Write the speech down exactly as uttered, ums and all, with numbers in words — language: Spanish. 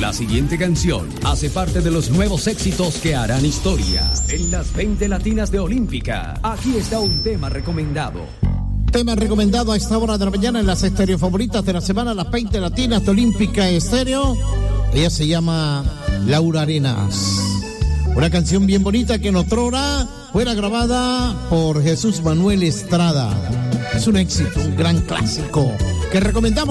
La siguiente canción hace parte de los nuevos éxitos que harán historia en las veinte latinas de Olímpica. Aquí está un tema recomendado. Tema recomendado a esta hora de la mañana en las estéreo favoritas de la semana, las veinte latinas de Olímpica Estéreo. Ella se llama Laura Arenas. Una canción bien bonita que en otrora fuera grabada por Jesús Manuel Estrada. Es un éxito, un gran clásico que recomendamos.